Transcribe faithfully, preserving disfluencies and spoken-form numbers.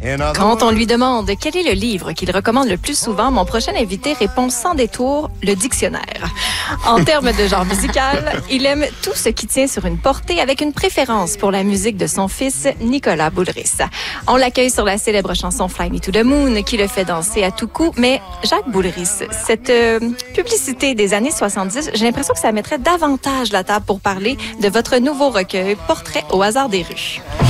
Quand on lui demande quel est le livre qu'il recommande le plus souvent, mon prochain invité répond sans détour le dictionnaire. En termes de genre musical, il aime tout ce qui tient sur une portée avec une préférence pour la musique de son fils Nicolas Boulris. On l'accueille sur la célèbre chanson Fly Me to the Moon qui le fait danser à tout coup, mais Jacques Boulris, cette euh, publicité des années soixante-dix, j'ai l'impression que ça mettrait davantage la table pour parler de votre nouveau recueil Portrait au hasard des rues.